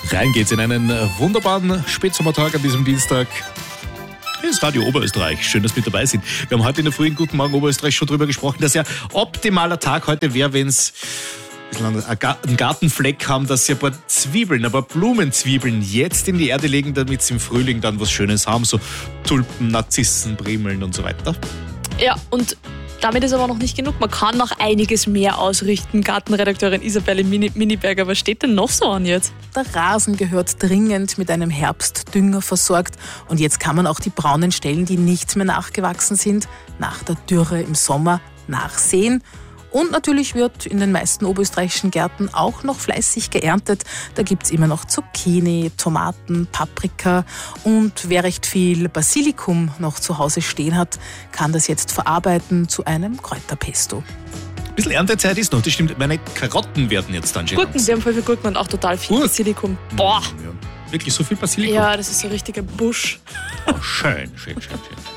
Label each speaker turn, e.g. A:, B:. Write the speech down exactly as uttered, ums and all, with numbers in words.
A: Rein geht's in einen wunderbaren Spätsommertag an diesem Dienstag. Hier ist Radio Oberösterreich. Schön, dass Sie mit dabei sind. Wir haben heute in der frühen Guten Morgen Oberösterreich schon darüber gesprochen, dass ja optimaler Tag heute wäre, wenn es einen Gartenfleck haben, dass sie ein paar Zwiebeln, ein paar Blumenzwiebeln jetzt in die Erde legen, damit sie im Frühling dann was Schönes haben, so Tulpen, Narzissen, Primeln und so weiter.
B: Ja, und damit ist aber noch nicht genug. Man kann noch einiges mehr ausrichten. Gartenredakteurin Isabelle Miniberger, was steht denn noch so an jetzt?
C: Der Rasen gehört dringend mit einem Herbstdünger versorgt. Und jetzt kann man auch die braunen Stellen, die nicht mehr nachgewachsen sind, nach der Dürre im Sommer nachsehen. Und natürlich wird in den meisten oberösterreichischen Gärten auch noch fleißig geerntet. Da gibt es immer noch Zucchini, Tomaten, Paprika. Und wer recht viel Basilikum noch zu Hause stehen hat, kann das jetzt verarbeiten zu einem Kräuterpesto.
A: Ein bisschen Erntezeit ist noch, das stimmt. Meine Karotten werden jetzt dann schon.
B: Gurken, wir haben voll viel Gurken und auch total viel
A: Gurken.
B: Basilikum. Boah!
A: Ja, wirklich so viel Basilikum?
B: Ja, das ist so ein richtiger Busch.
A: Oh, schön, schön, schön, schön.